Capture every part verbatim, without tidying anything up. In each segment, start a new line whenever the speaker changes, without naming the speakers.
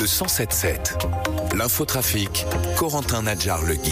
le cent sept sept. L'infotrafic, Corentin Nadjar-Legui.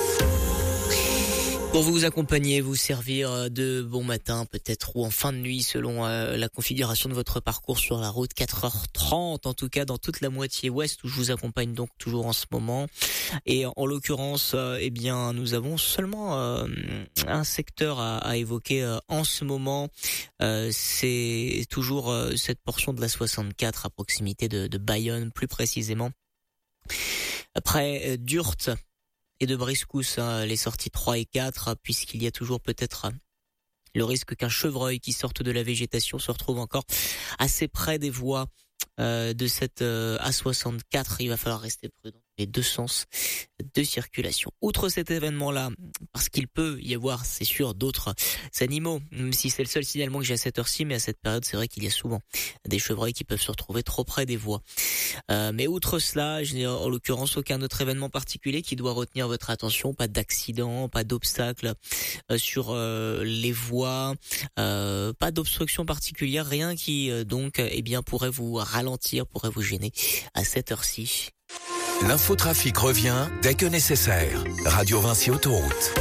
Pour vous accompagner, vous servir de bon matin peut-être ou en fin de nuit selon euh, la configuration de votre parcours sur la route, quatre heures trente en tout cas dans toute la moitié ouest où je vous accompagne donc toujours en ce moment. Et en, en l'occurrence, euh, eh bien nous avons seulement euh, un secteur à, à évoquer euh, en ce moment. Euh, c'est toujours euh, cette portion de la soixante-quatre à proximité de, de Bayonne plus précisément. Après euh, Durt et de Briscousse, hein, les sorties trois et quatre, puisqu'il y a toujours peut-être le risque qu'un chevreuil qui sorte de la végétation se retrouve encore assez près des voies euh, de cette euh, A soixante-quatre. Il va falloir rester prudent. Les deux sens de circulation. Outre cet événement-là, parce qu'il peut y avoir, c'est sûr, d'autres animaux, même si c'est le seul signalement que j'ai à cette heure-ci, mais à cette période, c'est vrai qu'il y a souvent des chevreuils qui peuvent se retrouver trop près des voies. Euh, mais outre cela, je n'ai en l'occurrence aucun autre événement particulier qui doit retenir votre attention, pas d'accident, pas d'obstacle euh, sur euh, les voies, euh, pas d'obstruction particulière, rien qui euh, donc eh bien pourrait vous ralentir, pourrait vous gêner à cette heure-ci.
L'infotrafic revient dès que nécessaire. Radio Vinci Autoroute.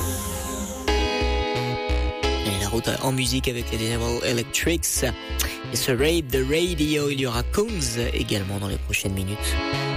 Et la route en musique avec les General Electrics. Et ce Raid the Radio, il y aura Combs également dans les prochaines minutes.